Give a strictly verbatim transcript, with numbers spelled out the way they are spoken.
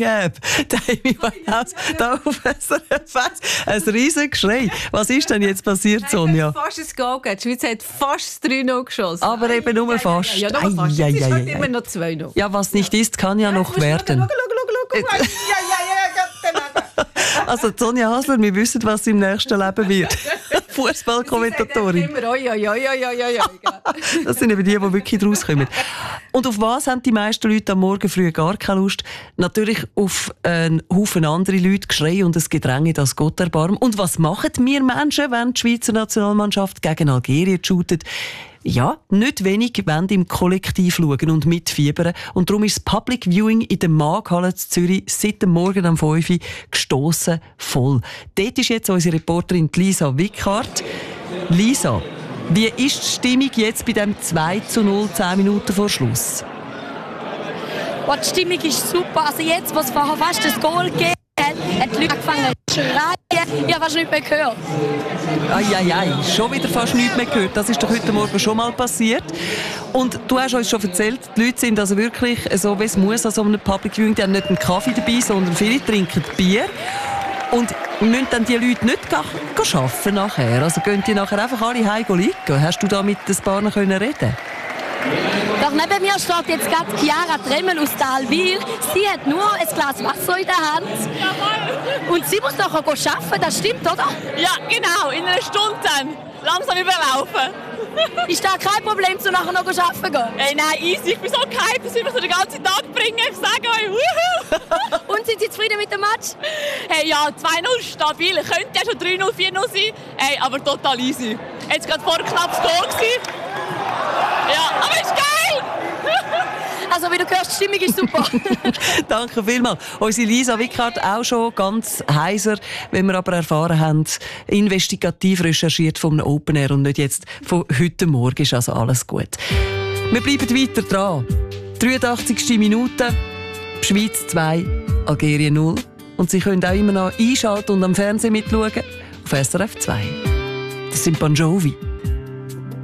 Rehab. Der Amy Winehouse, da auf S R F eins. Ein riesiges Geschrei. Was ist denn jetzt passiert, Sonja? Fast ein Goal gegeben. Die Schweiz hat fast drei null geschossen. Aber eben nur fast. Ja, ja, nur fast. Ai, ai, Es ist ai, halt ai. immer noch zwei null. Ja, was nicht ist, kann ja noch werden. Schau, schau, schau, schau. Ja, ja, ja, Also Sonja Hasler, wir wissen, was sie im nächsten Leben wird. Fußballkommentatorin. immer, oi, oi, oi, oi, oi, oi. Das sind eben die, die wirklich draus kommen. Und auf was haben die meisten Leute am Morgen früh gar keine Lust? Natürlich auf einen Haufen andere Leute, Geschrei und ein Gedränge, das Gott erbarmt. Und was machen wir Menschen, wenn die Schweizer Nationalmannschaft gegen Algerien shootet? Ja, nicht wenig wollen im Kollektiv schauen und mitfiebern. Und darum ist das Public Viewing in der Maaghalle in Zürich seit dem Morgen um fünf Uhr gestossen voll. Dort ist jetzt unsere Reporterin Lisa Wickhardt. Lisa, wie ist die Stimmung jetzt bei dem zwei zu null, zehn Minuten vor Schluss? Oh, die Stimmung ist super. Also jetzt, wo es vorher fast das Goal gegeben hat, hat die Leute angefangen zu schreien. Ich habe fast nicht mehr gehört. Eieiei, schon wieder fast nichts mehr gehört. Das ist doch heute Morgen schon mal passiert. Und du hast uns schon erzählt, die Leute sind also wirklich so, wie es muss an so einem Public Viewing. Die haben nicht einen Kaffee dabei, sondern viele trinken Bier. Und müssen dann die Leute nicht arbeiten nachher? Also gehen die nachher einfach alle heim liegen? Hast du da mit ein paar noch reden können? Doch neben mir steht jetzt gerade Chiara Tremmel aus Talwil. Sie hat nur ein Glas Wasser in der Hand. Und sie muss nachher arbeiten, das stimmt, oder? Ja, genau, in einer Stunde dann. Langsam überlaufen. Ist da kein Problem, zu nachher noch arbeiten gehen? Hey, nein, easy. Ich bin so gehypt, dass ich mich so den ganzen Tag bringen. Ich sage euch, wuhu! Und sind Sie zufrieden mit dem Match? Hey, ja, zwei null stabil. Könnte ja schon drei null, vier null sein. Hey, aber total easy. Jetzt gerade vor knapp das Goal gewesen. Ja, aber ist geil! Also wie du hörst, die Stimmung ist super. Danke vielmals. Unsere Lisa Wickhardt auch schon ganz heiser, wenn wir aber erfahren haben, investigativ recherchiert vom Open Air und nicht jetzt von heute Morgen. Ist also alles gut. Wir bleiben weiter dran. dreiundachtzigste Minute, Schweiz zwei, Algerien null. Und Sie können auch immer noch einschalten und am Fernsehen mitschauen auf S R F zwei. Das sind Bon Jovi.